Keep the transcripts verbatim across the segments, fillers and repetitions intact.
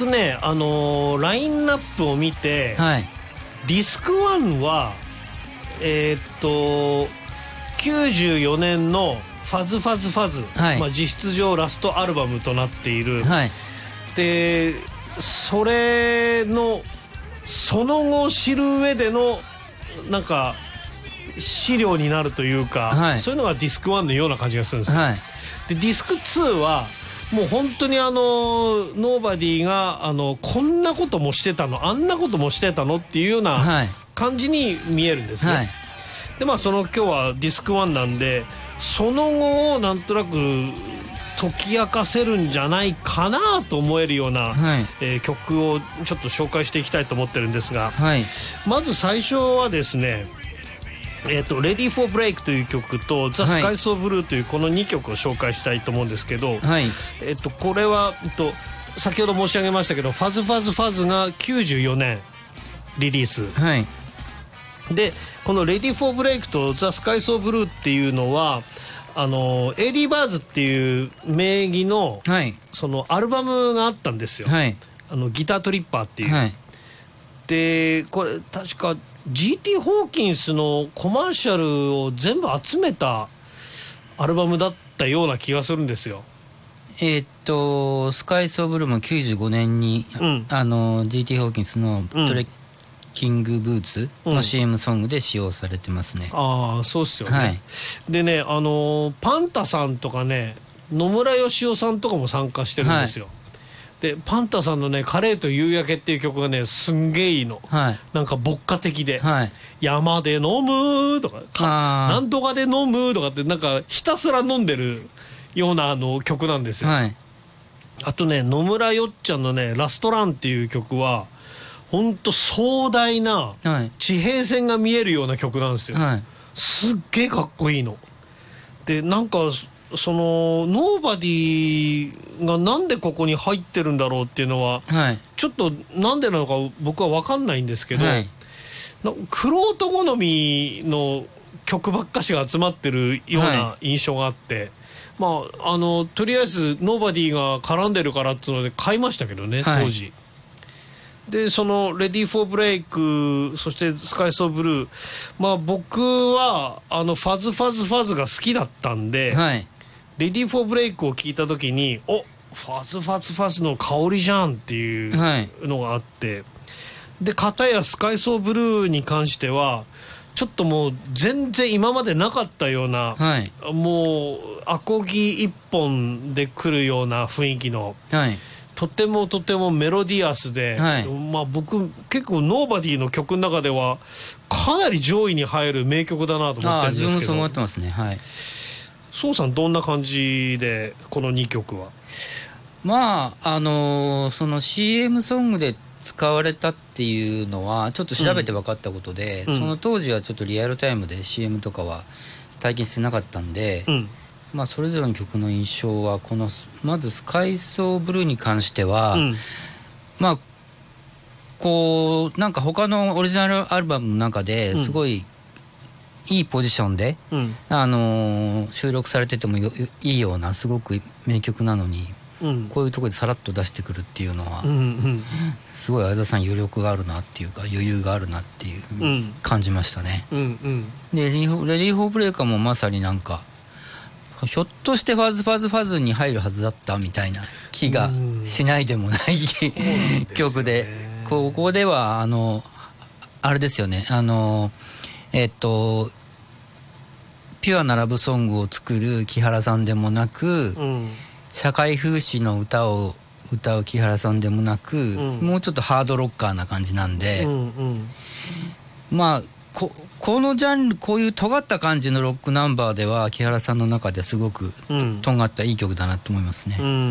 僕ね、あのー、ラインナップを見て、 はい、 ディスクワンはえー、っときゅうじゅうよねんのファズファズファズ、はい、まあ、実質上ラストアルバムとなっている、 はい、 でそれのその後を知る上でのなんか資料になるというか、はい、そういうのがディスクワンのような感じがするんですよ、はい、でディスクツーはもう本当にあのノーバディがあのこんなこともしてたのあんなこともしてたのっていうような感じに見えるんですね、はい、でまあその今日はディスクワンなんでその後をなんとなく解き明かせるんじゃないかなと思えるような、はい、えー、曲をちょっと紹介していきたいと思ってるんですが、はい、まず最初はですね、えーと、Ready for Break という曲と The Sky So Blue というこのにきょくを紹介したいと思うんですけど、はい、えーと、これは、えーと、先ほど申し上げましたけど Fuzz Fuzz Fuzz がきゅうじゅうよねんリリース、はい、でこの Ready for Break と The Sky So Blue っていうのはあの エーディー バーズっていう名義の、はい、そのアルバムがあったんですよ、はい、あのギタートリッパーっていう、はい、でこれ確か ジーティー ホーキンスのコマーシャルを全部集めたアルバムだったような気がするんですよ。 えー、っとスカイソーブルーもきゅうじゅうごねんに、うん、あの ジーティー ホーキンスのトレッキングブーツの シーエム ソングで使用されてますね、 うん、ああそうっすよね、はい、でねあのパンタさんとかね野村義雄さんとかも参加してるんですよ、はい、でパンタさんのね「カレーと夕焼け」っていう曲がねすんげえいいの、はい、なんか牧歌的で、はい、山で飲むとかなんとかで飲むとかってなんかひたすら飲んでるようなあの曲なんですよ、はい、あとね野村よっちゃんのね「ラストラン」っていう曲は本当壮大な地平線が見えるような曲なんですよ、はい、すっげえかっこいいのでなんかそのノーバディがなんでここに入ってるんだろうっていうのは、はい、ちょっとなんでなのか僕は分かんないんですけど、はい、クロート好みの曲ばっかしが集まってるような印象があって、はい、まああのとりあえずノーバディが絡んでるからっていうので買いましたけどね当時、はい、でその「レディー・フォー・ブレイク」そして「スカイ・ソー・ブルー」まあ僕はあのファズファズファズが好きだったんで、はい、レディー・フォー・ブレイクを聞いた時におファズファズファズの香りじゃんっていうのがあって、はい、で片や「スカイ・ソー・ブルー」に関してはちょっともう全然今までなかったような、はい、もうアコギ一本で来るような雰囲気の、はい、とてもとてもメロディアスで、はい、まあ、僕結構ノーバディの曲の中ではかなり上位に入る名曲だなと思ってるんですけど。ああ、自分もそう思ってますね。はい。宋さんどんな感じでこのにきょくは？ まああのー、その シーエム ソングで使われたっていうのはちょっと調べて分かったことで、うん、その当時はちょっとリアルタイムで シーエム とかは体験してなかったんで、うん、まあ、それぞれの曲の印象はこのまず「スカイ・ソー・ブルー」に関しては、うん、まあこうなんか他のオリジナルアルバムの中ですごいいいポジションで、うん、あのー、収録されててもよいいようなすごく名曲なのに、うん、こういうところでさらっと出してくるっていうのは、うんうん、すごい相田さん余力があるなっていうか余裕があるなっていうふうに感じましたね、うんうん、でレディー・フォー・ブレイカーもまさになんかひょっとしてファズファズファズに入るはずだったみたいな気がしないでもない曲で、ここではあのあれですよね、あのえっとピュアなラブソングを作る木原さんでもなく、うん、社会風刺の歌を歌う木原さんでもなく、うん、もうちょっとハードロッカーな感じなんで、うんうん、まあここのジャンルこういう尖った感じのロックナンバーでは木原さんの中ですごく、うん、尖ったいい曲だなと思いますね、うんうんうん、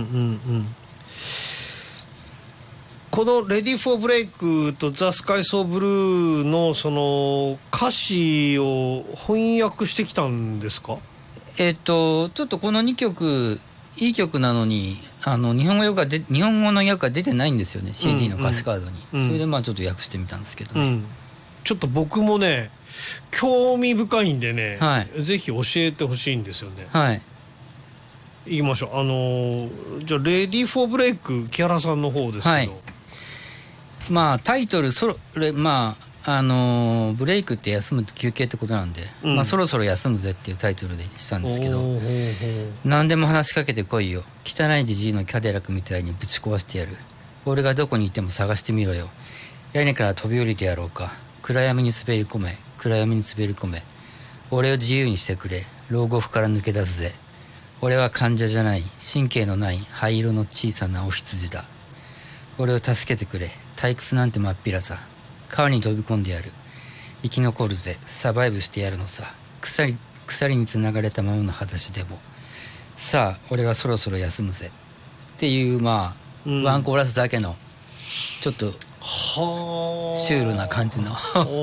この「レディー・フォー・ブレイク」と「ザ・スカイ・ソー・ブルー」のその歌詞を翻訳してきたんですか？ えっとちょっとこのにきょくいい曲なのにあの日本語訳がで日本語の訳が出てないんですよね、 シーディー の歌詞カードに、うんうん、それでまあちょっと訳してみたんですけどね、うん、 ちょっと僕もね興味深いんでね、はい、ぜひ教えてほしいんですよね、 はい、 いきましょう。あのー、じゃあレディーフォーブレイク木原さんの方ですけど、はい、 まあタイトルそれまああのー、ブレイクって休むと休憩ってことなんで、うん、まあ、そろそろ休むぜっていうタイトルでしたんですけど、何でも話しかけてこいよ、汚いジジイのキャデラックみたいにぶち壊してやる、俺がどこにいても探してみろよ、屋根から飛び降りてやろうか、暗闇に滑り込め暗闇に滑り込め、俺を自由にしてくれ、牢獄から抜け出すぜ、俺は患者じゃない、神経のない灰色の小さなお羊だ、俺を助けてくれ、退屈なんてまっぴらさ、川に飛び込んでやる、生き残るぜ、サバイブしてやるのさ、鎖、鎖につながれたままの裸足でも、さあ俺はそろそろ休むぜっていう、まあ、うん、ワンコーラスだけのちょっとシュールな感じの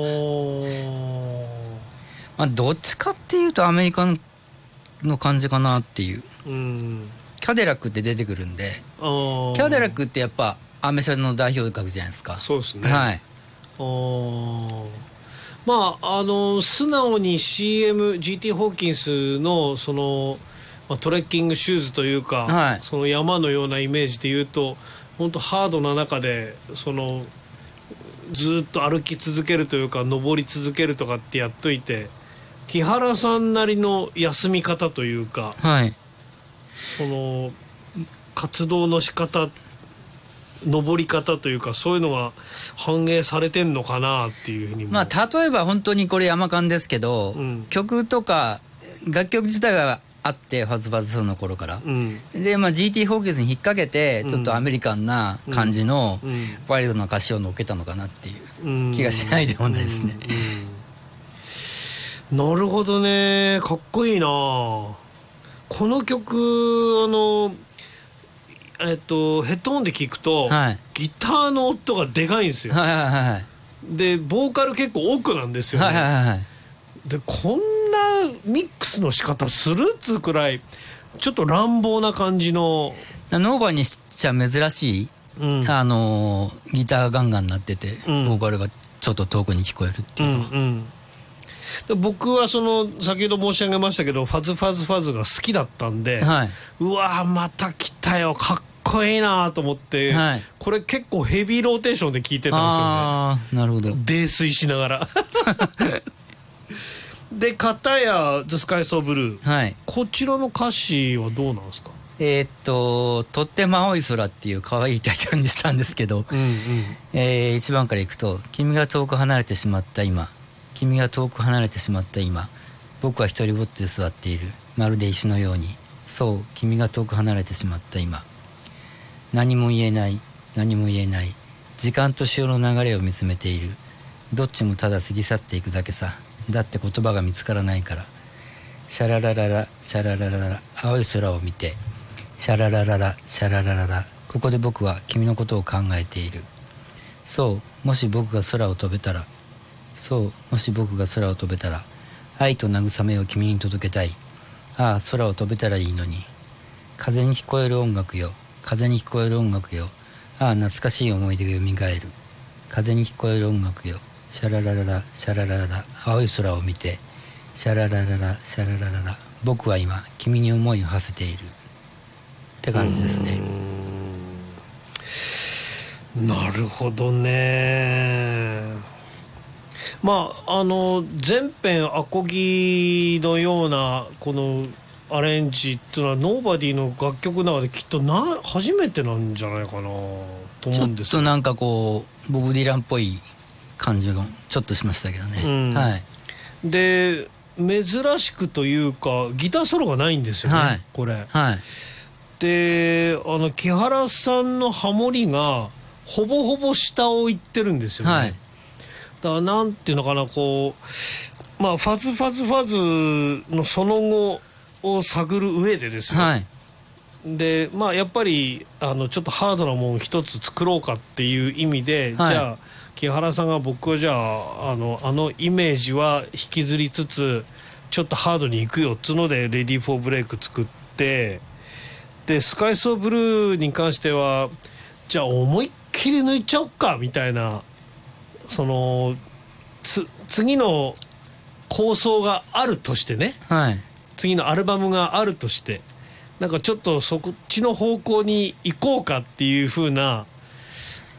まあどっちかっていうとアメリカの感じかなっていう、うん、キャデラックって出てくるんで、キャデラックってやっぱアメ車の代表格じゃないですか。 そうですね、 はい。 まああの素直に シーエム ジーティー ホーキンスのその、まあ、トレッキングシューズというか、はい、その山のようなイメージでいうと本当ハードな中でそのずっと歩き続けるというか登り続けるとかってやっといて、木原さんなりの休み方というか、 はい、 その活動の仕方、登り方というかそういうのが反映されてんのかなっていうふうに。 まあ例えば本当にこれ山間ですけど、うん、曲とか楽曲自体があってファズファズの頃から、うん、で、まあ、ジーティー ホーキンスに引っ掛けてちょっとアメリカンな感じのワイルドな歌詞を乗っけたのかなっていう気がしないでもないですね、うんうんうん、なるほどね、かっこいいな。この曲あのえっとヘッドホンで聞くと、はい、ギターの音がでかいんですよ、 はいはいはい、 でボーカル結構奥なんですよね、 はいはいはい、 でこんなミックスの仕方するっつうくらいちょっと乱暴な感じの。 ノーバーにしちゃ珍しい、うん、あのギターがガンガン鳴ってて、うん、ボーカルがちょっと遠くに聞こえるっていうのは、うんうん、 で僕はその先ほど申し上げましたけどファズファズファズが好きだったんで、はい、うわまた来たよかっこいいなと思って、はい、これ結構ヘビーローテーションで聴いてたんですよね。 あー、なるほど。 泥酔しながらで片や The Sky So Blue、はい、こちらの歌詞はどうなんですか。 えー、っととっても青い空っていう可愛いタイトルにしたんですけど、うんうん、えー、いちばんからいくと、君が遠く離れてしまった今、君が遠く離れてしまった今、僕は一人ぼっちで座っている、まるで石のように、そう君が遠く離れてしまった今、何も言えない何も言えない、時間と潮の流れを見つめている、どっちもただ過ぎ去っていくだけさ、だって言葉が見つからないから、シャララララシャララララ、青い空を見て、シャララララシャララララ、ここで僕は君のことを考えている、そうもし僕が空を飛べたら、そうもし僕が空を飛べたら、愛と慰めを君に届けたい、ああ空を飛べたらいいのに、風に聞こえる音楽よ、風に聞こえる音楽よ、ああ懐かしい思い出がよみがえる、風に聞こえる音楽よ、シャララララシャララララ、青い空を見て、シャララララシャララララ、僕は今君に思いを馳せているって感じですね。 なるほどね。まああの全編アコギのようなこのアレンジっていうのはノーバディの楽曲の中できっとな初めてなんじゃないかなと思うんです。 ちょっとなんかこうボブ・ディランっぽい感じがちょっとしましたけどね、うん、はい、 で珍しくというかギターソロがないんですよね、はい、これ、 はい、 であの木原さんのハモリがほぼほぼ下を行ってるんですよね、はい、だからなんていうのかな、こうまあファズファズファズのその後を探る上でですね、はい、でまあやっぱりあのちょっとハードなもん一つ作ろうかっていう意味で、はい、じゃあ木原さんが僕はじゃああのあのイメージは引きずりつつちょっとハードに行くよっつのでレディーフォーブレイク作って、でスカイソーブルーに関してはじゃあ思いっきり抜いちゃおっかみたいな、そのつ次の構想があるとしてね、 はい、 次のアルバムがあるとして、 なんかちょっとそっちの方向に行こうかっていう風な